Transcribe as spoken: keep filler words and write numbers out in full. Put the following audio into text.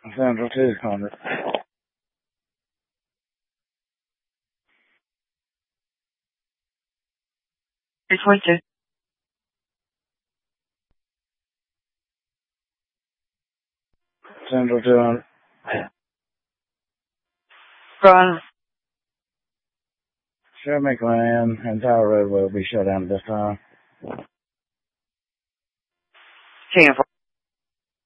Central two hundred. three twenty-two. Central two hundred. Run. Show me command. Entire road will be shut down at this time. ten four.